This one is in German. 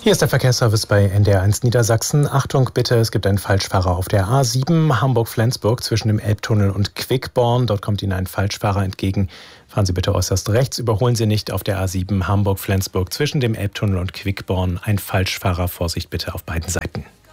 Hier ist der Verkehrsservice bei NDR1 Niedersachsen. Achtung bitte, es gibt einen Falschfahrer auf der A7 Hamburg-Flensburg zwischen dem Elbtunnel und Quickborn. Dort kommt Ihnen ein Falschfahrer entgegen. Fahren Sie bitte äußerst rechts, überholen Sie nicht auf der A7 Hamburg-Flensburg zwischen dem Elbtunnel und Quickborn. Ein Falschfahrer, Vorsicht bitte auf beiden Seiten.